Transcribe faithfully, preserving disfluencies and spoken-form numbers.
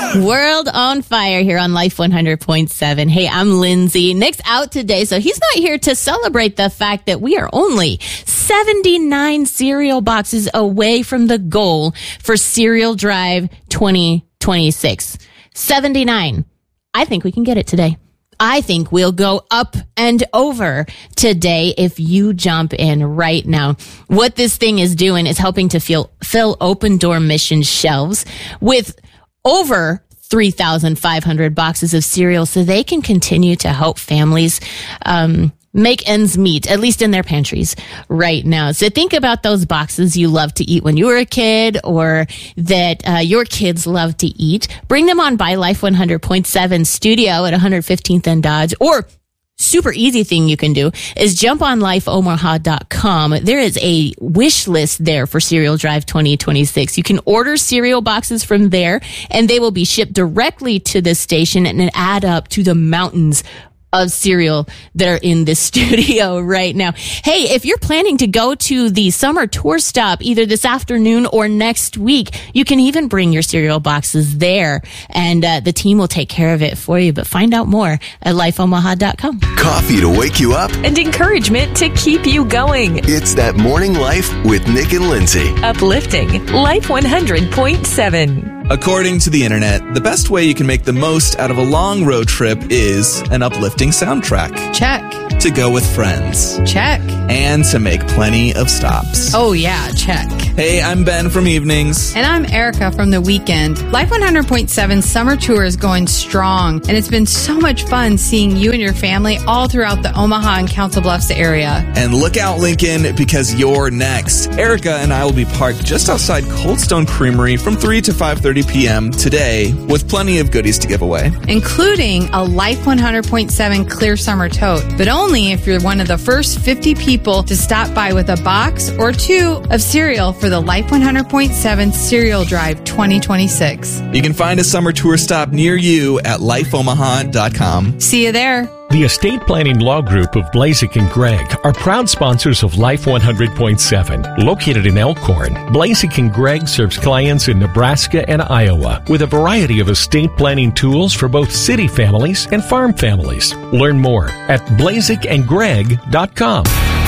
World on fire here on Life one hundred point seven. Hey, I'm Lindsay. Nick's out today, so he's not here to celebrate the fact that we are only seventy-nine cereal boxes away from the goal for Cereal Drive twenty twenty-six. seventy-nine. I think we can get it today. I think we'll go up and over today if you jump in right now. What this thing is doing is helping to feel, fill Open Door Mission shelves with over three thousand five hundred boxes of cereal so they can continue to help families um, make ends meet, at least in their pantries right now. So think about those boxes you loved to eat when you were a kid or that uh, your kids love to eat. Bring them on by Life one hundred point seven studio at one hundred fifteenth and Dodge, or super easy thing you can do is jump on life omaha dot com. There is a wish list there for Cereal Drive twenty twenty-six. You can order cereal boxes from there and they will be shipped directly to the station and add up to the mountains of cereal that are in this studio right now. Hey, if you're planning to go to the summer tour stop either this afternoon or next week, you can even bring your cereal boxes there and uh, the team will take care of it for you. But find out more at life omaha dot com. Coffee to wake you up and encouragement to keep you going. It's That Morning Life with Nick and Lindsay. Uplifting Life one hundred point seven. According to the internet, the best way you can make the most out of a long road trip is an uplifting soundtrack. Check. To go with friends. Check. And to make plenty of stops. Oh yeah, check. Hey, I'm Ben from Evenings. And I'm Erica from The Weekend. Life one hundred point seven summer tour is going strong, and it's been so much fun seeing you and your family all throughout the Omaha and Council Bluffs area. And look out, Lincoln, because you're next. Erica and I will be parked just outside Cold Stone Creamery from three to five thirty p.m. today with plenty of goodies to give away. Including a Life one hundred point seven clear summer tote, but only if you're one of the first fifty people to stop by with a box or two of cereal for the Life one hundred point seven Cereal Drive twenty twenty-six. You can find a summer tour stop near you at life omaha dot com. See you there. The Estate Planning Law Group of Blazik and Gregg are proud sponsors of Life one hundred point seven. Located in Elkhorn, Blazik and Gregg serves clients in Nebraska and Iowa with a variety of estate planning tools for both city families and farm families. Learn more at blazik and gregg dot com.